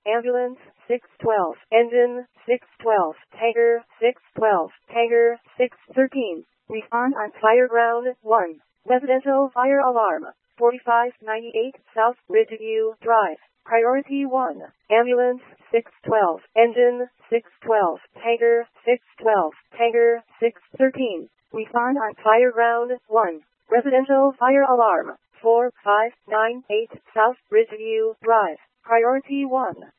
Ambulance 612. Engine 612. Tanker 612. Tanker 613. Respond on fire ground 1. Residential fire alarm. 4598 South Ridgeview Drive. Priority 1. Ambulance 612. Engine 612. Tanker 612. Tanker 613. Respond on fire ground 1. Residential fire alarm. 4598 South Ridgeview Drive. Priority 1.